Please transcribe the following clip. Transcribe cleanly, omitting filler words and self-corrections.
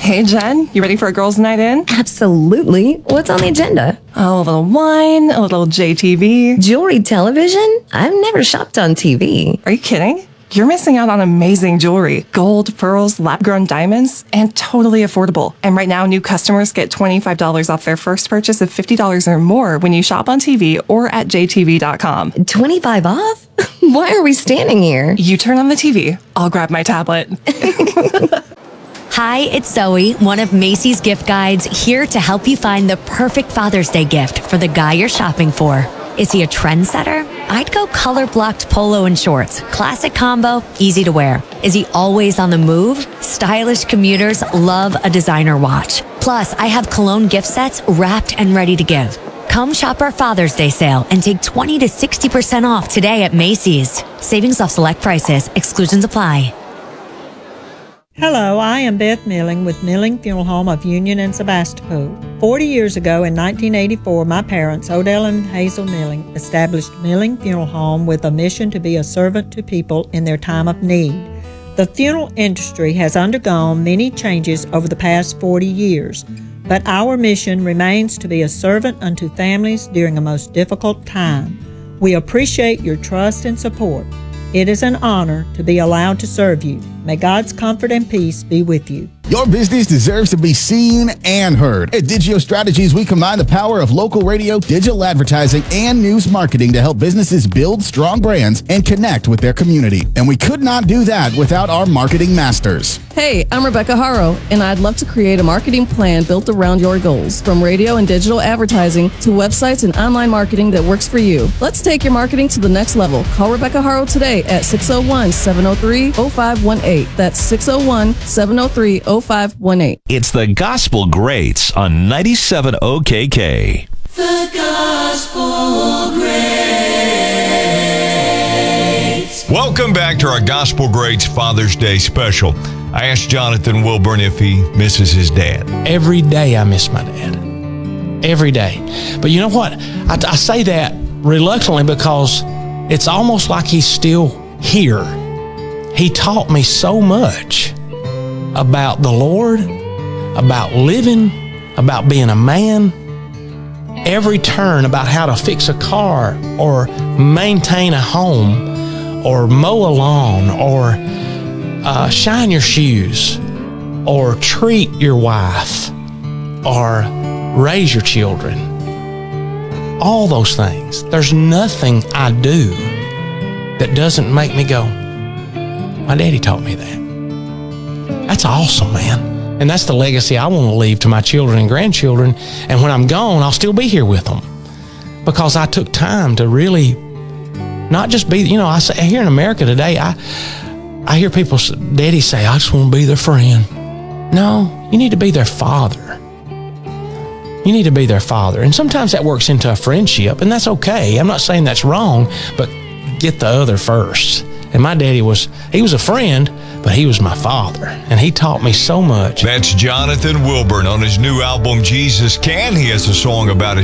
Hey, Jen, you ready for a girls' night in? Absolutely. What's on the agenda? Oh, a little wine, a little JTV. Jewelry television? I've never shopped on TV. Are you kidding? You're missing out on amazing jewelry. Gold, pearls, lab-grown diamonds, and totally affordable. And right now, new customers get $25 off their first purchase of $50 or more when you shop on TV or at jtv.com. 25 off? Why are we standing here? You turn on the TV. I'll grab my tablet. Hi, it's Zoe, one of Macy's gift guides, here to help you find the perfect Father's Day gift for the guy you're shopping for. Is he a trendsetter? I'd go color-blocked polo and shorts. Classic combo, easy to wear. Is he always on the move? Stylish commuters love a designer watch. Plus, I have cologne gift sets wrapped and ready to give. Come shop our Father's Day sale and take 20 to 60% off today at Macy's. Savings off select prices. Exclusions apply. Hello, I am Beth Milling with Milling Funeral Home of Union and Sebastopol. 40 years ago in 1984, my parents, Odell and Hazel Milling, established Milling Funeral Home with a mission to be a servant to people in their time of need. The funeral industry has undergone many changes over the past 40 years, but our mission remains to be a servant unto families during a most difficult time. We appreciate your trust and support. It is an honor to be allowed to serve you. May God's comfort and peace be with you. Your business deserves to be seen and heard. At Digio Strategies, we combine the power of local radio, digital advertising, and news marketing to help businesses build strong brands and connect with their community. And we could not do that without our marketing masters. Hey, I'm Rebecca Haro, and I'd love to create a marketing plan built around your goals, from radio and digital advertising to websites and online marketing that works for you. Let's take your marketing to the next level. Call Rebecca Haro today at 601-703-0518. That's 601-703-0518. It's the Gospel Greats on 97 OKK. The Gospel Greats. Welcome back to our Gospel Greats Father's Day special. I asked Jonathan Wilburn if he misses his dad. Every day I miss my dad. Every day. But you know what? I say that reluctantly because it's almost like he's still here. He taught me so much about the Lord, about living, about being a man. Every turn about how to fix a car or maintain a home or mow a lawn or shine your shoes or treat your wife or raise your children. All those things. There's nothing I do that doesn't make me go, my daddy taught me that. That's awesome, man. And that's the legacy I want to leave to my children and grandchildren. And when I'm gone, I'll still be here with them because I took time to really not just be, I say here in America today, I hear people, daddy say, I just want to be their friend. No, you need to be their father. You need to be their father. And sometimes that works into a friendship, and that's okay. I'm not saying that's wrong, but get the other first. And my daddy he was a friend, but he was my father, and he taught me so much. That's Jonathan Wilburn on his new album, Jesus Can. He has a song about his